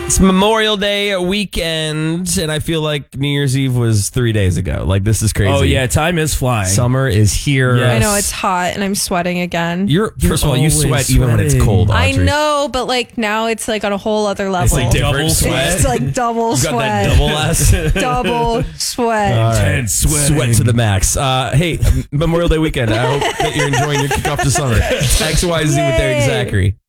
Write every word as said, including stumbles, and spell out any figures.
It's Memorial Day weekend, and I feel like New Year's Eve was three days ago. Like, this is crazy. Oh, yeah, time is flying. Summer is here. Yes. I know it's hot and I'm sweating again. You're, You're first of all, you always sweat even when it's sweating. cold, I Audrey. know, but like now it's like on a whole other level. It's like different Double sweat. It's like double You got that sweat. double ass. Double sweat. All right. Intense sweating. Sweat to the max. Uh, hey, Memorial Day weekend. I hope that you're enjoying your kickoff to summer. X Y Z with Derek Yay. Zachary.